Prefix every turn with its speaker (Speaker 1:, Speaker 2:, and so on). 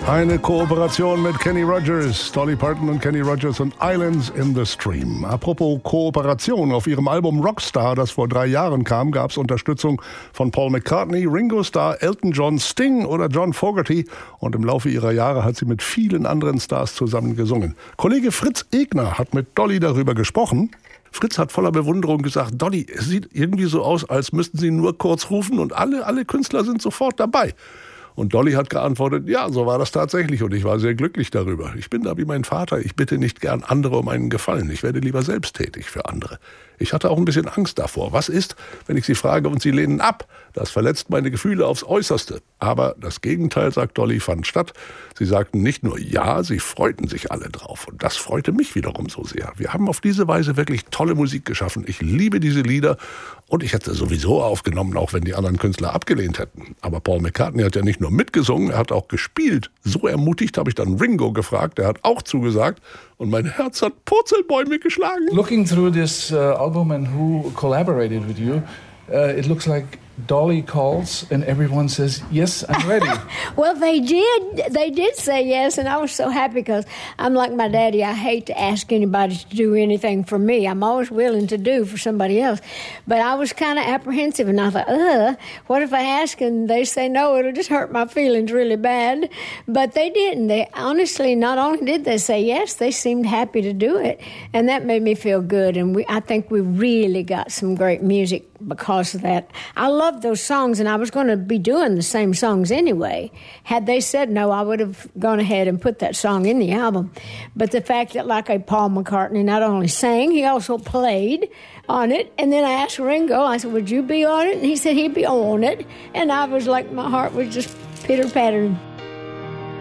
Speaker 1: Eine Kooperation mit Kenny Rogers, Dolly Parton und Kenny Rogers und Islands in the Stream. Apropos Kooperation, auf ihrem Album Rockstar, das vor 3 Jahren kam, gab es Unterstützung von Paul McCartney, Ringo Starr, Elton John, Sting oder John Fogerty. Und im Laufe ihrer Jahre hat sie mit vielen anderen Stars zusammen gesungen. Kollege Fritz Egner hat mit Dolly darüber gesprochen. Fritz hat voller Bewunderung gesagt, Dolly, es sieht irgendwie so aus, als müssten Sie nur kurz rufen und alle Künstler sind sofort dabei. Und Dolly hat geantwortet, ja, so war das tatsächlich und ich war sehr glücklich darüber. Ich bin da wie mein Vater, ich bitte nicht gern andere um einen Gefallen. Ich werde lieber selbst tätig für andere. Ich hatte auch ein bisschen Angst davor. Was ist, wenn ich Sie frage und Sie lehnen ab? Das verletzt meine Gefühle aufs Äußerste. Aber das Gegenteil, sagt Dolly, fand statt. Sie sagten nicht nur ja, sie freuten sich alle drauf. Und das freute mich wiederum so sehr. Wir haben auf diese Weise wirklich tolle Musik geschaffen. Ich liebe diese Lieder und ich hätte sowieso aufgenommen, auch wenn die anderen Künstler abgelehnt hätten. Aber Paul McCartney hat ja nicht nur mitgesungen, er hat auch gespielt. So ermutigt habe ich dann Ringo gefragt, der hat auch zugesagt. Und mein Herz hat Purzelbäume geschlagen.
Speaker 2: Looking through this album and who collaborated with you, it looks like Dolly calls and everyone says, yes, I'm ready.
Speaker 3: Well, they did. They did say yes, and I was so happy because I'm like my daddy. I hate to ask anybody to do anything for me. I'm always willing to do for somebody else. But I was kind of apprehensive, and I thought, what if I ask and they say no? It'll just hurt my feelings really bad. But they didn't. They honestly, not only did they say yes, they seemed happy to do it, and that made me feel good. And I think we really got some great music because of that. I love those songs, and I was going to be doing the same songs anyway. Had they said no, I would have gone ahead and put that song in the album. But the fact that, like Paul McCartney not only sang, he also played on it. And then I asked Ringo, I said, would you be on it? And he said he'd be on it. And I was like, my heart was just pitter-pattering.